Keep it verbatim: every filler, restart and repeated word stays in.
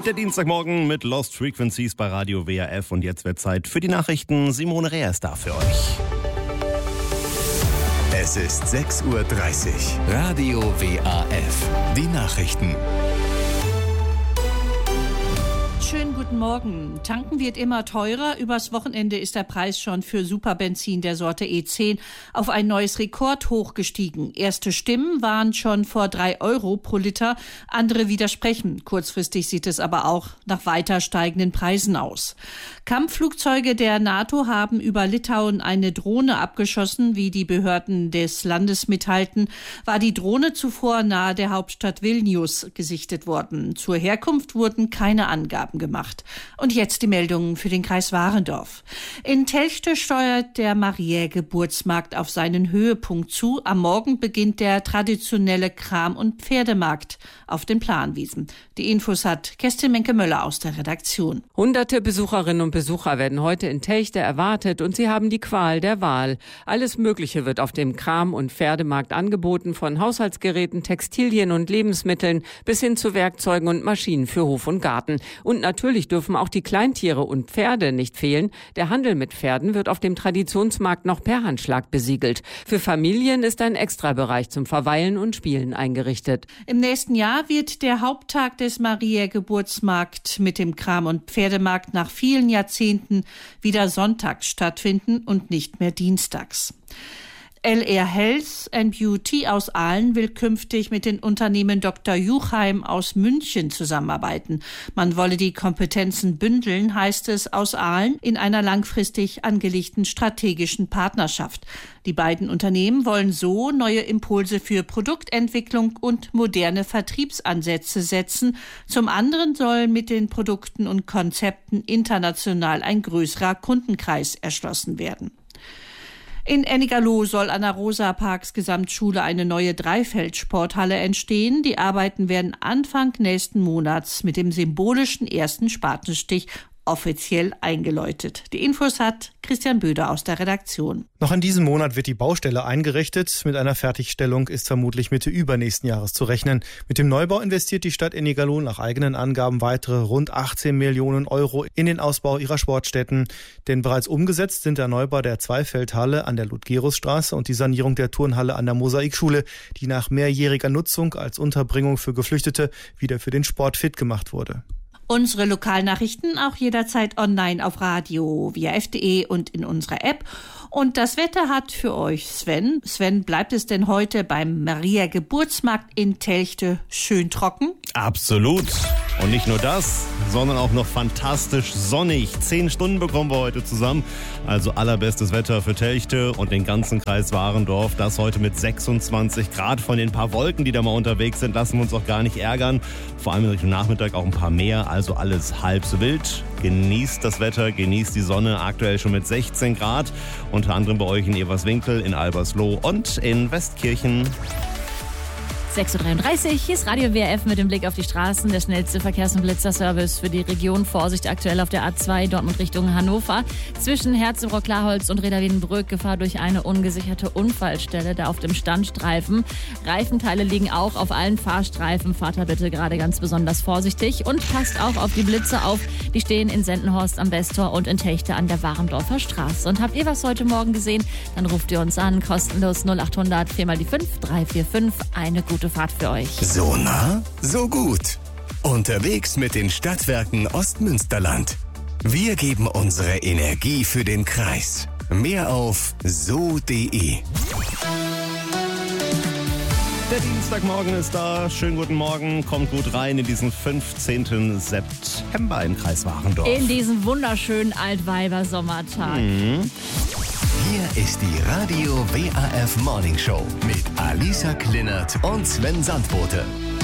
Der Dienstagmorgen mit Lost Frequencies bei Radio W A F. Und jetzt wird Zeit für die Nachrichten. Simone Rea ist da für euch. Es ist sechs Uhr dreißig. Radio W A F. Die Nachrichten. Schönen guten Morgen. Tanken wird immer teurer. Übers Wochenende ist der Preis schon für Superbenzin der Sorte E zehn auf ein neues Rekordhoch gestiegen. Erste Stimmen waren schon vor drei Euro pro Liter. Andere widersprechen. Kurzfristig sieht es aber auch nach weiter steigenden Preisen aus. Kampfflugzeuge der NATO haben über Litauen eine Drohne abgeschossen. Wie die Behörden des Landes mitteilten, war die Drohne zuvor nahe der Hauptstadt Vilnius gesichtet worden. Zur Herkunft wurden keine Angaben gemacht. Und jetzt die Meldungen für den Kreis Warendorf. In Telchte steuert der Mariä-Geburtsmarkt auf seinen Höhepunkt zu. Am Morgen beginnt der traditionelle Kram- und Pferdemarkt auf den Planwiesen. Die Infos hat Kerstin Menke-Möller aus der Redaktion. Hunderte Besucherinnen und Besucher werden heute in Telchte erwartet und sie haben die Qual der Wahl. Alles Mögliche wird auf dem Kram- und Pferdemarkt angeboten, von Haushaltsgeräten, Textilien und Lebensmitteln bis hin zu Werkzeugen und Maschinen für Hof und Garten. Und natürlich dürfen auch die Kleintiere und Pferde nicht fehlen. Der Handel mit Pferden wird auf dem Traditionsmarkt noch per Handschlag besiegelt. Für Familien ist ein Extrabereich zum Verweilen und Spielen eingerichtet. Im nächsten Jahr wird der Haupttag des Mariä-Geburtsmarkt mit dem Kram- und Pferdemarkt nach vielen Jahrzehnten wieder sonntags stattfinden und nicht mehr dienstags. L R Health and Beauty aus Aalen will künftig mit den Unternehmen Doktor Juchheim aus München zusammenarbeiten. Man wolle die Kompetenzen bündeln, heißt es aus Aalen, in einer langfristig angelegten strategischen Partnerschaft. Die beiden Unternehmen wollen so neue Impulse für Produktentwicklung und moderne Vertriebsansätze setzen. Zum anderen soll mit den Produkten und Konzepten international ein größerer Kundenkreis erschlossen werden. In Ennigerloh soll an der Rosa Parks Gesamtschule eine neue Dreifeldsporthalle entstehen. Die Arbeiten werden Anfang nächsten Monats mit dem symbolischen ersten Spatenstich offiziell eingeläutet. Die Infos hat Christian Böder aus der Redaktion. Noch in diesem Monat wird die Baustelle eingerichtet. Mit einer Fertigstellung ist vermutlich Mitte übernächsten Jahres zu rechnen. Mit dem Neubau investiert die Stadt Ennigerloh nach eigenen Angaben weitere rund achtzehn Millionen Euro in den Ausbau ihrer Sportstätten. Denn bereits umgesetzt sind der Neubau der Zweifeldhalle an der Ludgerusstraße und die Sanierung der Turnhalle an der Mosaikschule, die nach mehrjähriger Nutzung als Unterbringung für Geflüchtete wieder für den Sport fit gemacht wurde. Unsere Lokalnachrichten auch jederzeit online auf radio w a f punkt d e und in unserer App. Und das Wetter hat für euch Sven. Sven, bleibt es denn heute beim Mariä-Geburtsmarkt in Telchte schön trocken? Absolut. Und nicht nur das, sondern auch noch fantastisch sonnig. Zehn Stunden bekommen wir heute zusammen. Also allerbestes Wetter für Telchte und den ganzen Kreis Warendorf. Das heute mit sechsundzwanzig Grad. Von den paar Wolken, die da mal unterwegs sind, lassen wir uns auch gar nicht ärgern. Vor allem in Richtung Nachmittag auch ein paar mehr. Also alles halb so wild. Genießt das Wetter, genießt die Sonne. Aktuell schon mit sechzehn Grad. Unter anderem bei euch in Everswinkel, in Albersloh und in Westkirchen. sechs Uhr dreiunddreißig, hier ist Radio W A F mit dem Blick auf die Straßen. Der schnellste Verkehrs- und Blitzerservice für die Region. Vorsicht aktuell auf der A zwei Dortmund Richtung Hannover. Zwischen Herzogenburg-Klarholz und Reda-Wiedenbrück Gefahr durch eine ungesicherte Unfallstelle, da auf dem Standstreifen. Reifenteile liegen auch auf allen Fahrstreifen. Fahrt da bitte gerade ganz besonders vorsichtig und passt auch auf die Blitze auf. Die stehen in Sendenhorst am Westtor und in Telchte an der Warendorfer Straße. Und habt ihr was heute Morgen gesehen? Dann ruft ihr uns an, kostenlos null acht hundert vier mal die fünf drei vier fünf. Eine gute Fahrt für euch. So nah, so gut. Unterwegs mit den Stadtwerken Ostmünsterland. Wir geben unsere Energie für den Kreis. Mehr auf so punkt d e. Der Dienstagmorgen ist da. Schönen guten Morgen. Kommt gut rein in diesen fünfzehnten September im Kreis Warendorf. In diesen wunderschönen Altweiber-Sommertag. Mhm. Hier ist die Radio W A F Morning Show mit Alisa Klinert und Sven Sandbote.